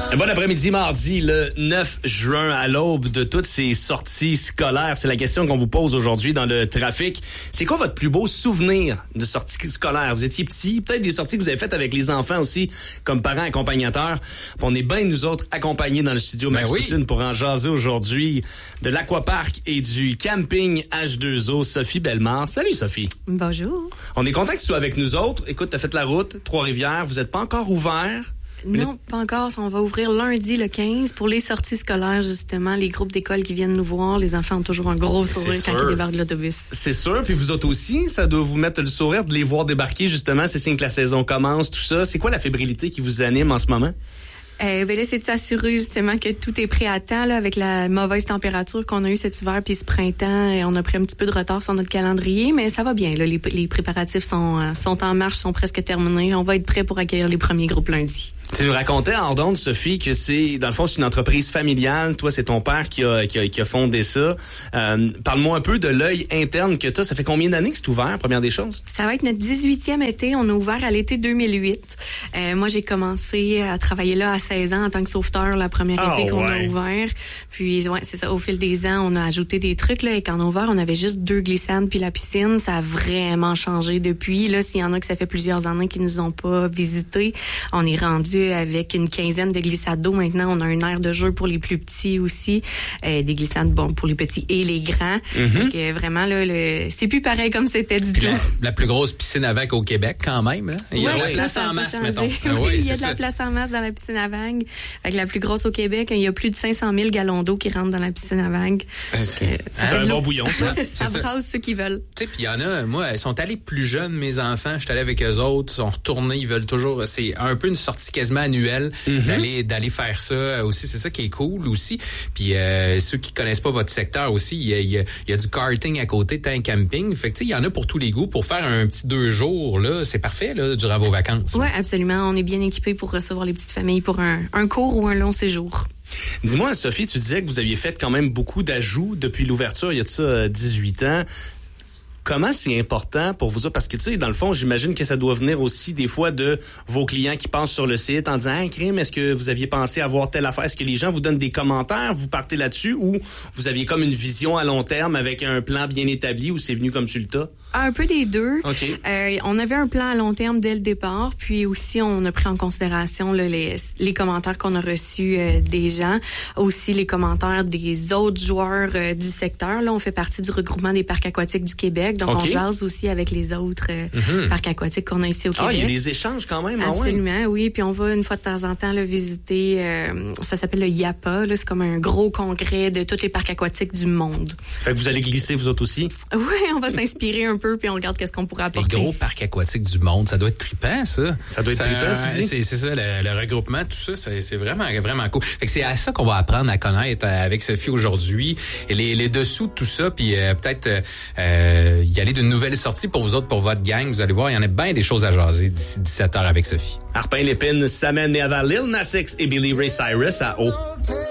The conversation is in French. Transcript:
Bon après-midi, mardi, le 9 juin, à l'aube de toutes ces sorties scolaires. C'est la question qu'on vous pose aujourd'hui dans le trafic. C'est quoi votre plus beau souvenir de sortie scolaire? Vous étiez petit, peut-être des sorties que vous avez faites avec les enfants aussi, comme parents accompagnateurs. Puis on est bien, nous autres, accompagnés dans le studio Max Poutine pour en jaser aujourd'hui de l'aquapark et du camping H2O. Sophie Bellemare. Salut, Sophie. Bonjour. On est content que tu sois avec nous autres. Écoute, t'as fait la route, Trois-Rivières. Vous n'êtes pas encore ouvert. Non, pas encore. On va ouvrir lundi le 15 pour les sorties scolaires, justement. Les groupes d'école qui viennent nous voir. Les enfants ont toujours un gros sourire quand ils débarquent de l'autobus. C'est sûr. Puis vous autres aussi, ça doit vous mettre le sourire de les voir débarquer, justement. C'est signe que la saison commence, tout ça. C'est quoi la fébrilité qui vous anime en ce moment? Ben là, c'est de s'assurer justement que tout est prêt à temps, là, avec la mauvaise température qu'on a eue cet hiver puis ce printemps. On a pris un petit peu de retard sur notre calendrier, mais ça va bien. Là. Les préparatifs sont en marche, sont presque terminés. On va être prêt pour accueillir les premiers groupes lundi. Tu nous racontais en d'onde, Sophie, que c'est, dans le fond, c'est une entreprise familiale. Toi, c'est ton père qui a fondé ça. Parle-moi un peu de l'œil interne que tu as. Ça fait combien d'années que c'est ouvert, première des choses? Ça va être notre 18e été. On a ouvert à l'été 2008. Moi, j'ai commencé à travailler là à 16 ans en tant que sauveteur la première été qu'on a ouvert. Puis, ouais, c'est ça. Au fil des ans, on a ajouté des trucs, là. Et quand on a ouvert, on avait juste 2 glissades puis la piscine. Ça a vraiment changé depuis. Là, s'il y en a que ça fait plusieurs années qui nous ont pas visités, on est rendu avec une quinzaine de glissades d'eau. Maintenant, on a un aire de jeu pour les plus petits aussi. Des glissades, bon, pour les petits et les grands. Donc, vraiment, là, c'est plus pareil comme c'était du tout. La plus grosse piscine à vagues au Québec, quand même, là. Il y a de la place en masse, mettons. Oui, il y a de la place en masse dans la piscine à vagues. Avec la plus grosse au Québec, il y a plus de 500 000 gallons d'eau qui rentrent dans la piscine à vagues. C'est un bon bouillon, ça. Ça brasse ceux qui veulent. Tu sais, puis il y en a, moi, ils sont allés plus jeunes, mes enfants. Je suis allé avec eux autres. Ils sont retournés. Ils veulent toujours. C'est un peu une sortie quasiment annuelle d'aller faire ça aussi. C'est ça qui est cool aussi. Puis ceux qui connaissent pas votre secteur aussi, il y a du karting à côté, t'as un camping. Fait que tu sais, il y en a pour tous les goûts. Pour faire un petit 2 jours, là, c'est parfait, là, durant vos vacances. Oui, absolument. On est bien équipés pour recevoir les petites familles pour un court ou un long séjour. Dis-moi, Sophie, tu disais que vous aviez fait quand même beaucoup d'ajouts depuis l'ouverture, il y a de ça 18 ans. Comment c'est important pour vous? Parce que, tu sais, dans le fond, j'imagine que ça doit venir aussi des fois de vos clients qui passent sur le site en disant « Hey, crime, est-ce que vous aviez pensé à voir telle affaire? » Est-ce que les gens vous donnent des commentaires? Vous partez là-dessus ou vous aviez comme une vision à long terme avec un plan bien établi ou c'est venu comme sur le tas? Un peu des deux. Okay. On avait un plan à long terme dès le départ, puis aussi on a pris en considération là, les commentaires qu'on a reçus des gens, aussi les commentaires des autres joueurs du secteur. Là, on fait partie du regroupement des parcs aquatiques du Québec, donc on jase aussi avec les autres parcs aquatiques qu'on a ici au Québec. Ah, il y a des échanges quand même. Absolument, oui. Puis on va une fois de temps en temps là, visiter, ça s'appelle le IAPA, là, c'est comme un gros congrès de tous les parcs aquatiques du monde. Fait que vous allez glisser vous autres aussi? Oui, on va s'inspirer un peu, puis on regarde qu'est-ce qu'on pourrait apporter. Les gros parcs aquatiques du monde, ça doit être trippant, ça. Ça doit être trippant, tu dis? C'est ça, le regroupement, tout ça, c'est vraiment, vraiment cool. Fait que c'est à ça qu'on va apprendre à connaître avec Sophie aujourd'hui. Et les dessous de tout ça, puis peut-être y aller d'une nouvelle sortie pour vous autres, pour votre gang. Vous allez voir, il y en a bien des choses à jaser d'ici 17h avec Sophie. Arpin Lépine s'amène et avant Lil Nas X et Billy Ray Cyrus à eau.